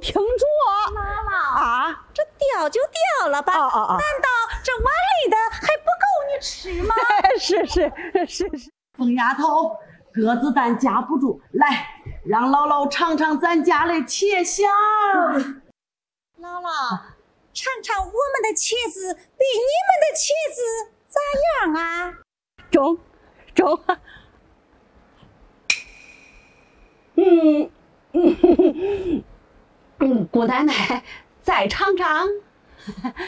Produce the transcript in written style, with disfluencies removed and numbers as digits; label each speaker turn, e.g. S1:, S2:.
S1: 听着。
S2: 姥姥
S1: 啊，
S2: 这掉就掉了吧？难道这碗里的还不够你吃吗？
S1: 是。
S3: 疯丫头，鸽子蛋夹不住，来，让姥姥尝尝咱家的茄馅儿。
S2: 姥姥，尝尝我们的茄子比你们的茄子咋样啊？
S1: 中。姑奶奶再尝尝。